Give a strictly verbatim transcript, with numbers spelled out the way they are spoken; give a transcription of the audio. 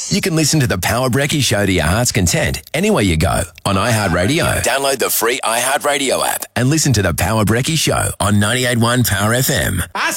You can listen to the Power Brekkie Show to your heart's content anywhere you go on iHeartRadio. Download the free iHeartRadio app and listen to the Power Brekkie Show on ninety-eight point one Power F M. I